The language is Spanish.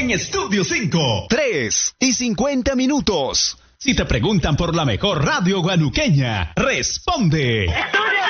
en Estudio 5. 3:50. Si te preguntan por la mejor radio guanuqueña, responde. ¡Estudio